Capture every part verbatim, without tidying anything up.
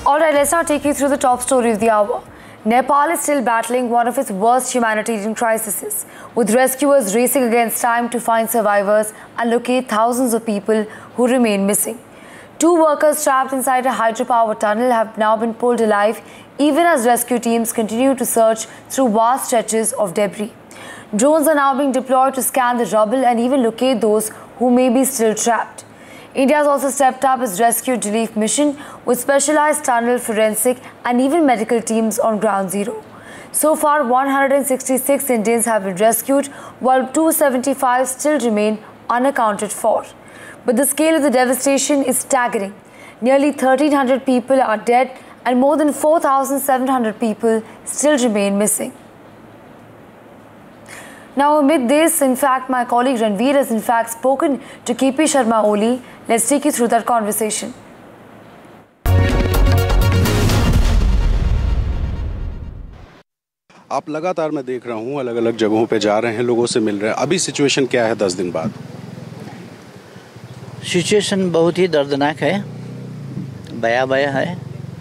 Alright, let's now take you through the top story of the hour. Nepal is still battling one of its worst humanitarian crises, with rescuers racing against time to find survivors and locate thousands of people who remain missing. Two workers trapped inside a hydropower tunnel have now been pulled alive, even as rescue teams continue to search through vast stretches of debris. Drones are now being deployed to scan the rubble and even locate those who may be still trapped. India has also stepped up its rescue relief mission with specialized tunnel forensic and even medical teams on ground zero. So far, one hundred sixty-six Indians have been rescued, while two hundred seventy-five still remain unaccounted for. But the scale of the devastation is staggering. Nearly thirteen hundred people are dead and more than four thousand seven hundred people still remain missing. Now, amid this, in fact, my colleague Ranveer has in fact spoken to K P Sharma Oli. Let's take you through that conversation. आप लगातार मैं देख रहा हूँ अलग अलग जगहों पे जा रहे हैं, लोगों से मिल रहे हैं। अभी सिचुएशन क्या है दस दिन बाद? सिचुएशन बहुत ही दर्दनाक है, भयावह है।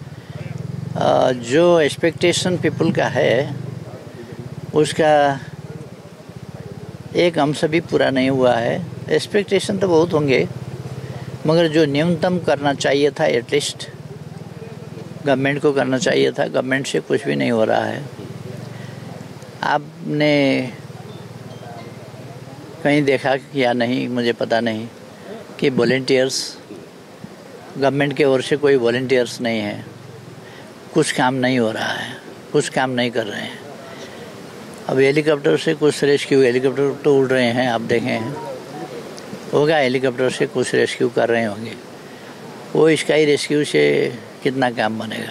जो एक्सपेक्टेशन पीपल का है उसका एक अंश भी पूरा नहीं हुआ है। एक्सपेक्टेशन तो बहुत होंगे, मगर जो न्यूनतम करना चाहिए था एटलीस्ट गवर्नमेंट को करना चाहिए था, गवर्नमेंट से कुछ भी नहीं हो रहा है। आपने कहीं देखा या नहीं मुझे पता नहीं कि वॉलंटियर्स, गवर्नमेंट के ओर से कोई वॉलंटियर्स नहीं है, कुछ काम नहीं हो रहा है, कुछ काम नहीं कर रहे हैं। अब हेलीकॉप्टर से कुछ रेस्क्यू, हेलीकॉप्टर तो उड़ रहे हैं, आप देखें हैं होगा, हेलीकॉप्टर से कुछ रेस्क्यू कर रहे होंगे। वो स्काई रेस्क्यू से कितना काम बनेगा?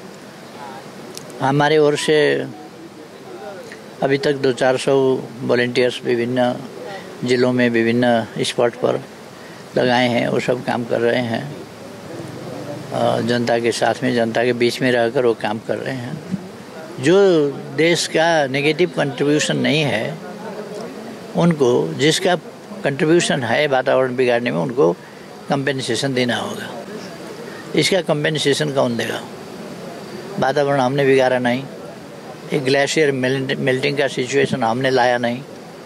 हमारे ओर से अभी तक दो चार सौ वॉलंटियर्स विभिन्न ज़िलों में विभिन्न स्पॉट पर लगाए हैं, वो सब काम कर रहे हैं। जनता के साथ में, जनता के बीच में रहकर वो काम कर रहे हैं। जो देश का नेगेटिव कंट्रीब्यूशन नहीं है, उनको जिसका कंट्रीब्यूशन है वातावरण बिगाड़ने में, उनको कंपेंसेशन देना होगा। इसका कंपेंसेशन कौन देगा? वातावरण हमने बिगाड़ा नहीं, एक ग्लेशियर मेल्टिंग का सिचुएशन हमने लाया नहीं,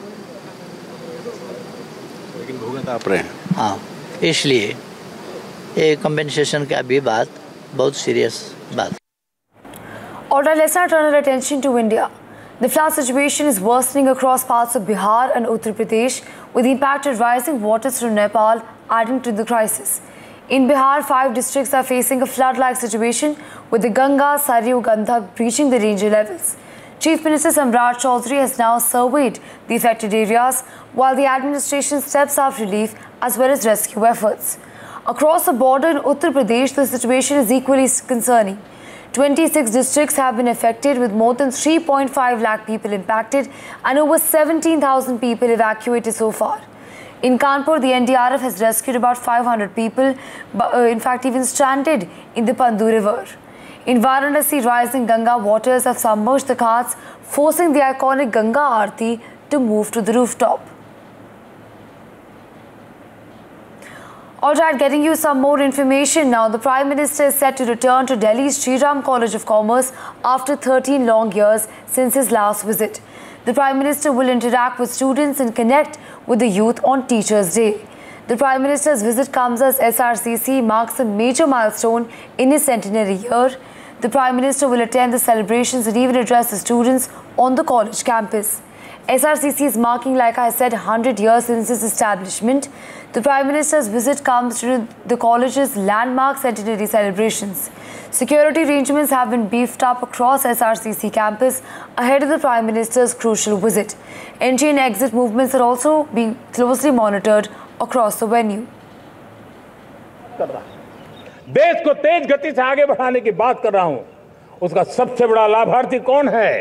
लेकिन भुगत आप रहे हैं। हाँ, इसलिए ये कंपेंसेशन का भी बात बहुत सीरियस बात। Alright, let's now turn our attention to India. The flood situation is worsening across parts of Bihar and Uttar Pradesh, with the impact of rising waters from Nepal adding to the crisis. In Bihar, five districts are facing a flood-like situation, with the Ganga, Saryu, Gandhak breaching the danger levels. Chief Minister Samrat Chaudhary has now surveyed the affected areas, while the administration steps up relief as well as rescue efforts. Across the border in Uttar Pradesh, the situation is equally concerning. twenty-six districts have been affected, with more than three point five lakh people impacted and over seventeen thousand people evacuated so far. In Kanpur, the N D R F has rescued about five hundred people, but, uh, in fact even stranded in the Pandu River. In Varanasi, rising Ganga waters have submerged the ghats, forcing the iconic Ganga Aarti to move to the rooftop. Alright, getting you some more information now. The Prime Minister is set to return to Delhi's Sri Ram College of Commerce after thirteen long years since his last visit. The Prime Minister will interact with students and connect with the youth on Teachers' Day. The Prime Minister's visit comes as S R C C marks a major milestone in his centenary year. The Prime Minister will attend the celebrations and even address the students on the college campus. S R C C is marking, like I said, one hundred years since its establishment. The Prime Minister's visit comes during the college's landmark centenary celebrations. Security arrangements have been beefed up across S R C C campus ahead of the Prime Minister's crucial visit. Entry and exit movements are also being closely monitored across the venue. देश को तेज गति से आगे बढ़ाने की बात कर रहा हूं, उसका सबसे बड़ा लाभार्थी कौन है?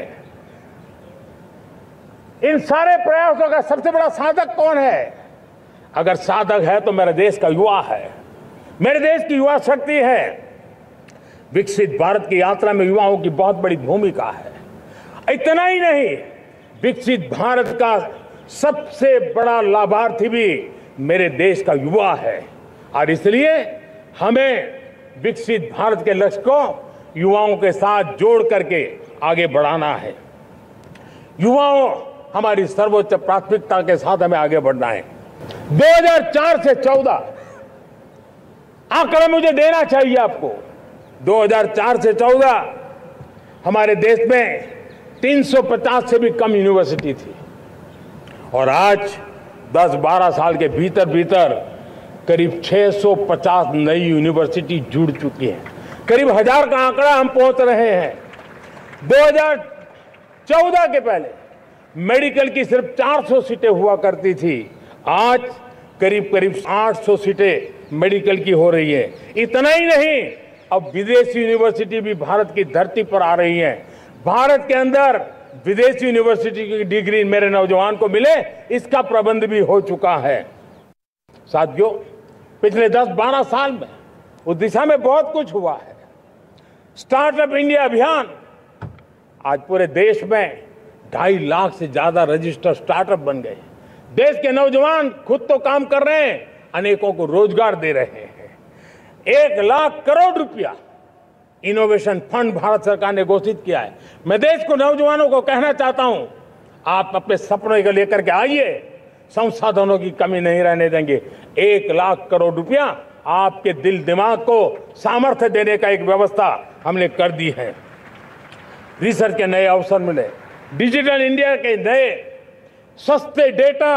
इन सारे प्रयासों का सबसे बड़ा साधक कौन है? अगर साधक है तो मेरे देश का युवा है, मेरे देश की युवा शक्ति है। विकसित भारत की यात्रा में युवाओं की बहुत बड़ी भूमिका है। इतना ही नहीं, विकसित भारत का सबसे बड़ा लाभार्थी भी मेरे देश का युवा है, और इसलिए हमें विकसित भारत के लक्ष्य को युवाओं के साथ जोड़ करके आगे बढ़ाना है। युवाओं हमारी सर्वोच्च प्राथमिकता के साथ हमें आगे बढ़ना है। दो हज़ार चार से चौदह आंकड़ा मुझे देना चाहिए आपको। दो हज़ार चार से चौदह हमारे देश में तीन सौ पचास से भी कम यूनिवर्सिटी थी और आज दस बारह साल के भीतर भीतर करीब छह सौ पचास नई यूनिवर्सिटी जुड़ चुकी है। करीब हजार का आंकड़ा हम पहुंच रहे हैं। दो हज़ार चौदह के पहले मेडिकल की सिर्फ चार सौ सीटें हुआ करती थी, आज करीब करीब आठ सौ सीटें मेडिकल की हो रही है। इतना ही नहीं, अब विदेशी यूनिवर्सिटी भी भारत की धरती पर आ रही है। भारत के अंदर विदेशी यूनिवर्सिटी की डिग्री मेरे नौजवान को मिले, इसका प्रबंध भी हो चुका है। साथियों, पिछले दस बारह साल में उस दिशा में बहुत कुछ हुआ है। स्टार्टअप इंडिया अभियान, आज पूरे देश में ढाई लाख से ज्यादा रजिस्टर्ड स्टार्टअप बन गए। देश के नौजवान खुद तो काम कर रहे हैं, अनेकों को रोजगार दे रहे हैं। एक लाख करोड़ रुपया इनोवेशन फंड भारत सरकार ने घोषित किया है। मैं देश को, नौजवानों को कहना चाहता हूं, आप अपने सपने को लेकर के आइए, संसाधनों की कमी नहीं रहने देंगे। एक लाख करोड़ रुपया आपके दिल दिमाग को सामर्थ्य देने का एक व्यवस्था हमने कर दी है। रिसर्च के नए अवसर मिले, डिजिटल इंडिया के नए सस्ते डेटा,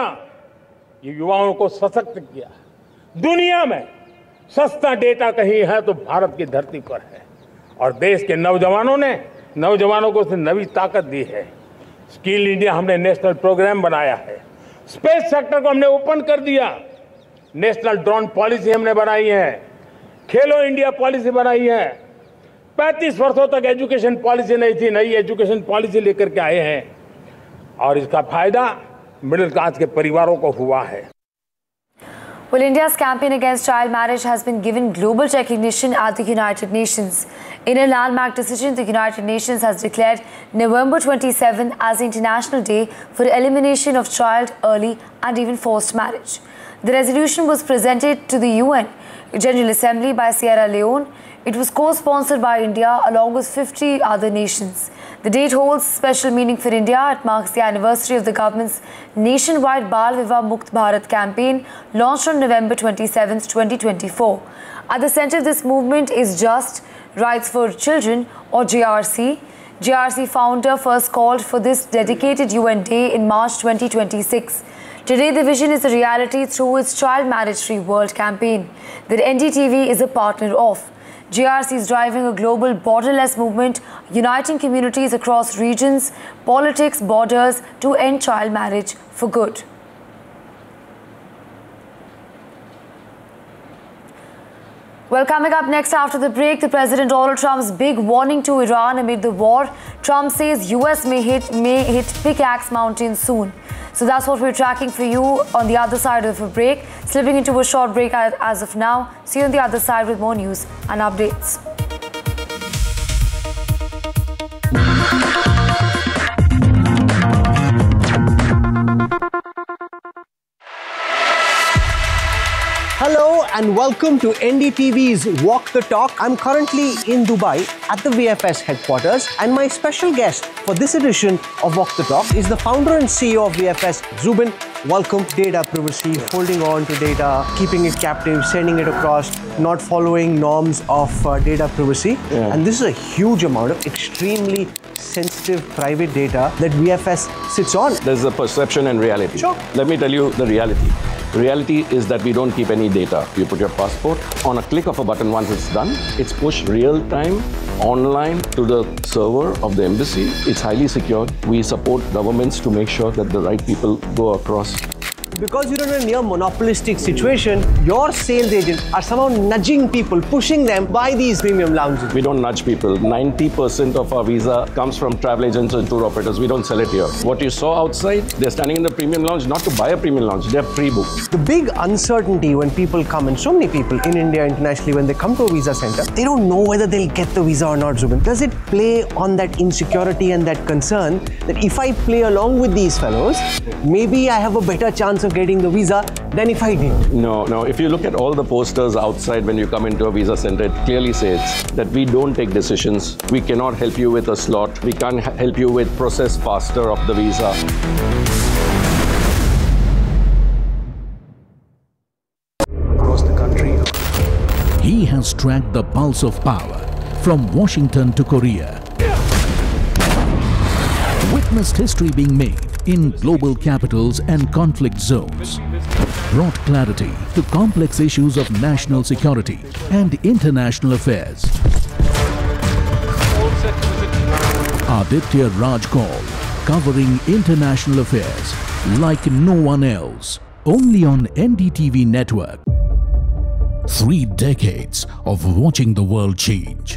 ये युवाओं को सशक्त किया। दुनिया में सस्ता डेटा कहीं है तो भारत की धरती पर है और देश के नौजवानों ने नौजवानों को नई ताकत दी है। स्किल इंडिया हमने नेशनल प्रोग्राम बनाया है। स्पेस सेक्टर को हमने ओपन कर दिया। नेशनल ड्रोन पॉलिसी हमने बनाई है। खेलो इंडिया पॉलिसी बनाई है। पैंतीस वर्षों तक एजुकेशन पॉलिसी नहीं थी, नई एजुकेशन पॉलिसी लेकर के आए हैं और इसका फायदा मिडिल क्लास के परिवारों को हुआ है। Well, India's campaign against child marriage has been given global recognition at the United Nations. In a landmark decision, the United Nations has declared November twenty-seventh as the International Day for the Elimination of Child, Early and even Forced Marriage. The resolution was presented to the U N General Assembly by Sierra Leone. It was co-sponsored by India along with fifty other nations. The date holds special meaning for India. It marks the anniversary of the government's nationwide Bal Vivah Mukt Bharat campaign launched on November twenty-seventh, twenty twenty-four. At the center of this movement is Just Rights for Children, or J R C. J R C founder first called for this dedicated U N Day in March twenty twenty-six. Today, the vision is a reality through its Child Marriage Free World campaign that N D T V is a partner of. J R C is driving a global borderless movement, uniting communities across regions, politics, borders to end child marriage for good. Well, coming up next after the break, the President Donald Trump's big warning to Iran amid the war. Trump says U S may hit, may hit Pickaxe Mountain soon. So that's what we're tracking for you on the other side of a break. Slipping into a short break as of now. See you on the other side with more news and updates. Hello and welcome to N D T V's Walk the Talk. I'm currently in Dubai at the V F S headquarters, and my special guest for this edition of Walk the Talk is the founder and C E O of V F S, Zubin. Welcome. Data privacy, holding on to data, keeping it captive, sending it across, not following norms of uh, data privacy. Yeah. And this is a huge amount of extremely sensitive private data that V F S sits on. There's a perception and reality. Sure. Let me tell you the reality. The reality is that we don't keep any data. You put your passport on a click of a button. Once it's done, it's pushed real time online to the server of the embassy. It's highly secured. We support governments to make sure that the right people go across. Because you're in a near monopolistic situation, your sales agents are somehow nudging people, pushing them by these premium lounges. We don't nudge people. ninety percent of our visa comes from travel agents and tour operators. We don't sell it here. What you saw outside, they're standing in the premium lounge not to buy a premium lounge, they're pre-booked. The big uncertainty when people come, and so many people in India, internationally, when they come to a visa center, they don't know whether they'll get the visa or not, Zubin. Does it play on that insecurity and that concern that if I play along with these fellows, maybe I have a better chance of of getting the visa than if I did. No, no. If you look at all the posters outside when you come into a visa center, it clearly says that we don't take decisions. We cannot help you with a slot. We can't help you with process faster of the visa. Across the country. He has tracked the pulse of power from Washington to Korea. Witnessed history being made in global capitals and conflict zones. Brought clarity to complex issues of national security and international affairs. Aditya Raj Kaul, covering international affairs like no one else. Only on N D T V network. Three decades of watching the world change.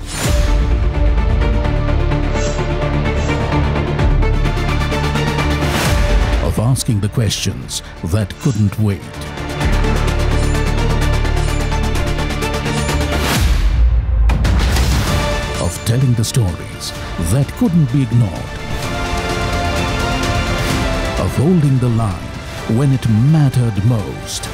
Of asking the questions that couldn't wait. Of telling the stories that couldn't be ignored. Of holding the line when it mattered most.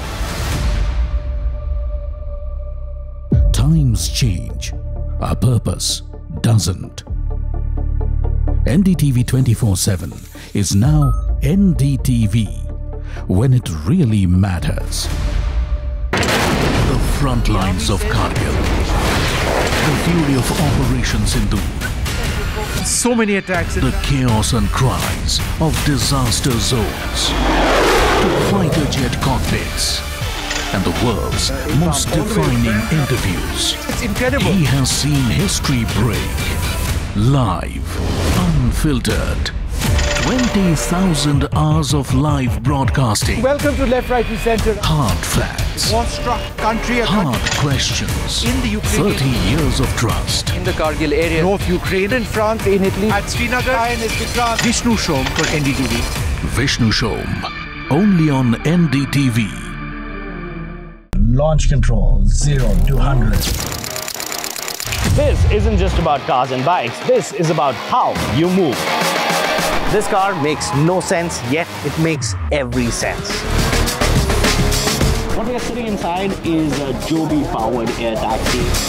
Times change, our purpose doesn't. N D T V twenty-four seven is now N D T V, when it really matters. The front lines of Kargil. The fury of Operation Sindoor. So many attacks. The chaos and cries of disaster zones. To fighter jet cockpits. And the world's most defining interviews. It's incredible. He has seen history break. Live, unfiltered. twenty thousand hours of live broadcasting. Welcome to Left, Right and Center. Hard facts. War-struck country. Hard questions. In the Ukraine. thirty years of trust. In the Kargil area. North Ukraine. In France. In Italy. At Srinagar. Vishnu Shom for N D T V. Vishnu Shom. Only on N D T V. Launch control, zero to one hundred. This isn't just about cars and bikes. This is about how you move. This car makes no sense, yet it makes every sense. What we are sitting inside is a Joby-powered air taxi.